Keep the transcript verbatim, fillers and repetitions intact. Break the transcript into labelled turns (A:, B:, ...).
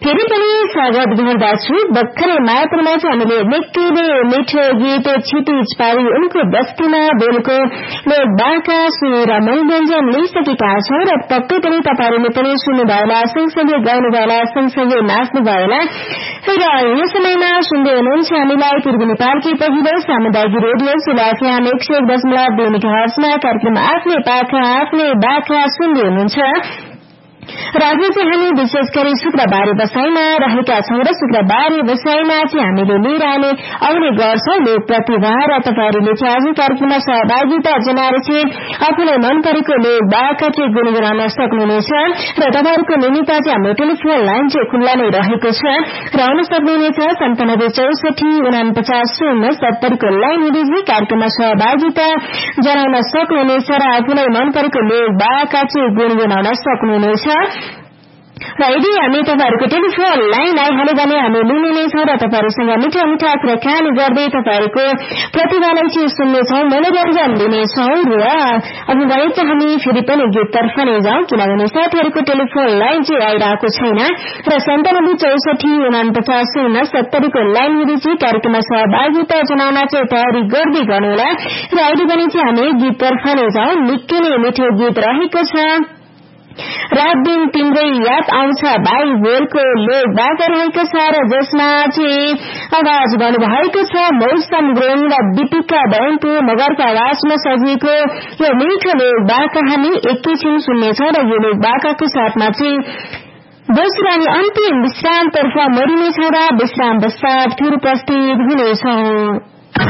A: फेरि पनि स्वागत गर्दछु। भर्खरै मायापुरमा चाहिँ हामीले निकै नै मिठो गीत छिटिज पारी उनको बस्तीमा बोलको बाका सुनेर मनोरञ्जन लिइसकेका छौं र पक्कै पनि तपाईहरूले पनि सुन्नुभयोला, सँगसँगै गाउनुभयोला, सँगसँगै नाच्नुभयोला र यो समयमा सुन्दै हुनुहुन्छ हामीलाई पूर्व नेपालकै पहिलो सामुदायिक रेडियो सुलाफियाम एक सय एक दशमलव दुई मेगाहर्जमा कार्यक्रम आफ्नै पाखा आफ्नै बाखा सुन्दै हुनुहुन्छ। र आज चाहिँ हामी विशेष गरी शुक्रबारे बसाईमा रहेका छौं र शुक्रबारे बसाईमा चाहिँ हामीले लिएर आउने आउने गर्छौं लोक प्रतिभा र तपाईहरूले चाहिँ आज कार्यक्रममा सहभागिता जनाएर चाहिँ आफूलाई मन परेको लोक बाका चाहिँ गुनगुनाउन सक्नुहुनेछ र तपाईँहरूको निमित्त चाहिँ हाम्रो टेलिफोन लाइन चाहिँ खुल्ला नै रहेको छ र आउन सक्नुहुनेछ सन्तानब्बे चौसठी उनापचास शून्य सत्तरीको लाइन हुँदै कार्यक्रममा सहभागिता जनाउन सक्नुहुनेछ र आफूलाई मन परेको लोक बाका चाहिँ गुनगुनाउन सक्नुहुनेछ। र यदि हामी तपाईहरूको टेलिफोन लाइन आइहाल्यो भने हामी लिने नै छौं र तपाईहरूसँग मिठा मिठा कुराकानी गर्दै तपाईहरूको प्रतिभालाई चाहिँ सुन्नेछौं, मनोरञ्जन दिनेछौं र अब भने चाहिँ हामी फेरि पनि गीततर्फ नै जाउँ किनभने साथीहरूको टेलिफोन लाइन चाहिँ आइरहेको छैन र सन्तानब्बे चौसठी उनापचास शून्य सत्तरीको लाइन हुँदै चाहिँ कार्यक्रममा सहभागिता जनाउन चाहिँ तयारी गर्दै गर्नुहोला र अहिले पनि चाहिँ हामी गीततर्फ नै जाउँ। निकै नै मिठो गीत रहेको छ रात दिन तिम्रै याद आउँछ भाइ बोलको लोक बाका रहेको छ र जसमा चाहिँ आवाज गर्नुभएको छ मौसम गुरुङ र दीपिका दयालको मगरको आवाजमा सजिएको यो मिठो लोक बाका हामी एकैछिन सुन्नेछौं र यो लोक बाकाको साथमा चाहिँ दोस्रो अनि अन्तिम विश्रामतर्फ मरिनेछौं र विश्राम पश्चात फेरि उपस्थित हुनेछौं।